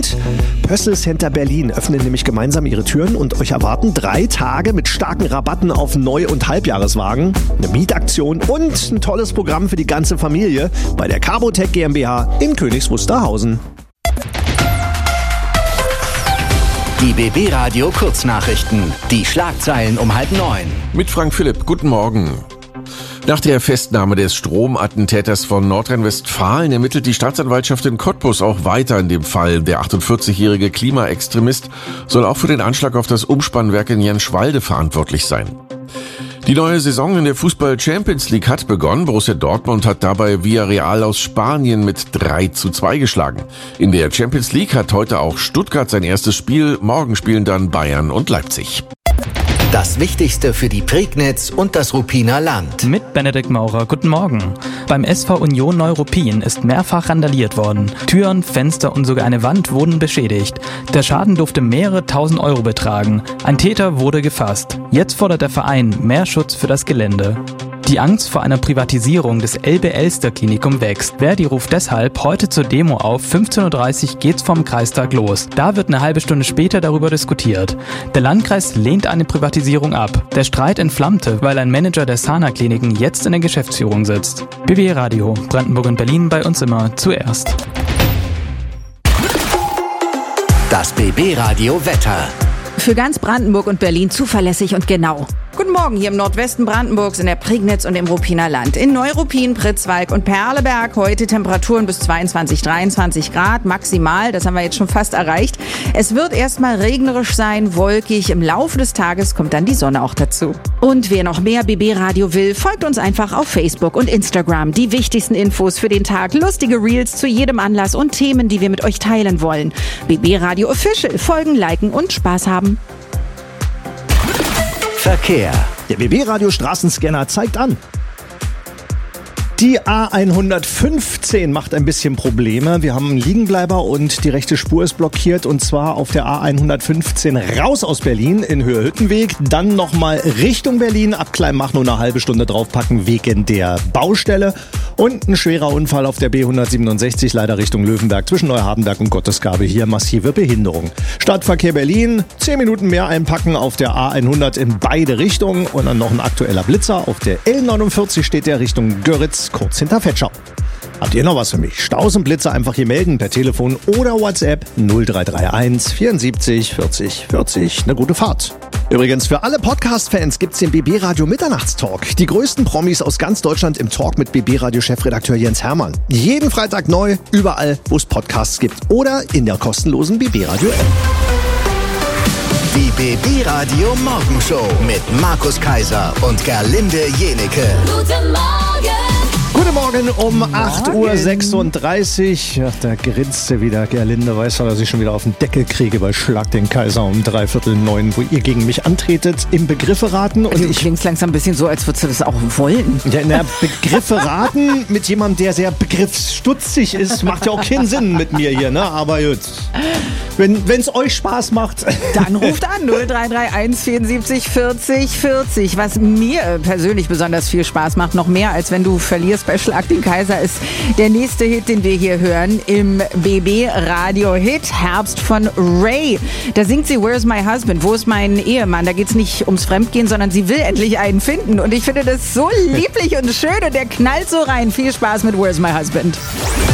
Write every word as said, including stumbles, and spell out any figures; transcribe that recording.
Und Pössl Center Berlin öffnen nämlich gemeinsam ihre Türen und euch erwarten drei Tage mit starken Rabatten auf Neu- und Halbjahreswagen, eine Mietaktion und ein tolles Programm für die ganze Familie bei der Carbotech GmbH in Königs Wusterhausen. Die B B Radio Kurznachrichten. Die Schlagzeilen um halb neun. Mit Frank Philipp. Guten Morgen. Nach der Festnahme des Stromattentäters von Nordrhein-Westfalen ermittelt die Staatsanwaltschaft in Cottbus auch weiter in dem Fall. Der achtundvierzig-jährige Klimaextremist soll auch für den Anschlag auf das Umspannwerk in Jenschwalde verantwortlich sein. Die neue Saison in der Fußball-Champions League hat begonnen. Borussia Dortmund hat dabei Villarreal aus Spanien mit drei zu zwei geschlagen. In der Champions League hat heute auch Stuttgart sein erstes Spiel. Morgen spielen dann Bayern und Leipzig. Das Wichtigste für die Prignitz und das Ruppiner Land. Mit Benedikt Maurer, guten Morgen. Beim S V Union Neuruppin ist mehrfach randaliert worden. Türen, Fenster und sogar eine Wand wurden beschädigt. Der Schaden durfte mehrere tausend Euro betragen. Ein Täter wurde gefasst. Jetzt fordert der Verein mehr Schutz für das Gelände. Die Angst vor einer Privatisierung des Elbe-Elster-Klinikum wächst. Verdi ruft deshalb heute zur Demo auf. fünfzehn Uhr dreißig geht's vom Kreistag los. Da wird eine halbe Stunde später darüber diskutiert. Der Landkreis lehnt eine Privatisierung ab. Der Streit entflammte, weil ein Manager der Sana-Kliniken jetzt in der Geschäftsführung sitzt. B B Radio, Brandenburg und Berlin, bei uns immer zuerst. Das B B Radio Wetter. Für ganz Brandenburg und Berlin zuverlässig und genau. Guten Morgen hier im Nordwesten Brandenburgs, in der Prignitz und im Ruppiner Land. In Neuruppin, Pritzwalk und Perleberg heute Temperaturen bis zweiundzwanzig, dreiundzwanzig Grad maximal. Das haben wir jetzt schon fast erreicht. Es wird erstmal regnerisch sein, wolkig. Im Laufe des Tages kommt dann die Sonne auch dazu. Und wer noch mehr B B Radio will, folgt uns einfach auf Facebook und Instagram. Die wichtigsten Infos für den Tag, lustige Reels zu jedem Anlass und Themen, die wir mit euch teilen wollen. B B Radio Official. Folgen, liken und Spaß haben. Verkehr. Der B B Radio Straßenscanner zeigt an. Die A hundertfünfzehn macht ein bisschen Probleme. Wir haben einen Liegenbleiber und die rechte Spur ist blockiert. Und zwar auf der A hundertfünfzehn raus aus Berlin in Höhe Hüttenweg. Dann nochmal Richtung Berlin. Ab Kleinmach nur eine halbe Stunde draufpacken wegen der Baustelle. Und ein schwerer Unfall auf der B hundertsiebenundsechzig, leider Richtung Löwenberg zwischen Neuhardenberg und Gottesgabe. Hier massive Behinderung. Stadtverkehr Berlin, zehn Minuten mehr einpacken auf der A hundert in beide Richtungen. Und dann noch ein aktueller Blitzer. Auf der L neunundvierzig steht der Richtung Göritz, kurz hinter Fetschau. Habt ihr noch was für mich? Staus und Blitze einfach hier melden per Telefon oder WhatsApp null drei drei eins vierundsiebzig vierzig vierzig. Eine gute Fahrt. Übrigens, für alle Podcast-Fans gibt's den B B Radio Mitternachtstalk. Die größten Promis aus ganz Deutschland im Talk mit B B Radio Chefredakteur Jens Hermann. Jeden Freitag neu, überall, wo es Podcasts gibt oder in der kostenlosen B B Radio App. Die B B Radio Morgenshow mit Markus Kaiser und Gerlinde Jenecke. Guten Morgen! Guten Morgen um acht Uhr sechsunddreißig. Ach, da grinst sie wieder. Gerlinde weiß doch, dass ich schon wieder auf den Deckel kriege bei Schlag den Kaiser um dreiviertel neun, wo ihr gegen mich antretet, im Begriffe raten. Und Also, ich klingt langsam ein bisschen so, als würdest du das auch wollen. Ja, na, Begriffe raten mit jemandem, der sehr begriffsstutzig ist, macht ja auch keinen Sinn mit mir hier, ne? Aber gut. Wenn es euch Spaß macht. Dann ruft an null drei drei eins vierundsiebzig vierzig vierzig. Was mir persönlich besonders viel Spaß macht, noch mehr als wenn du verlierst bei Schlag den Kaiser, ist der nächste Hit, den wir hier hören im B B Radio Hit Herbst von Ray. Da singt sie Where's My Husband? Wo ist mein Ehemann? Da geht's nicht ums Fremdgehen, sondern sie will endlich einen finden. Und ich finde das so lieblich und schön und der knallt so rein. Viel Spaß mit Where's My Husband.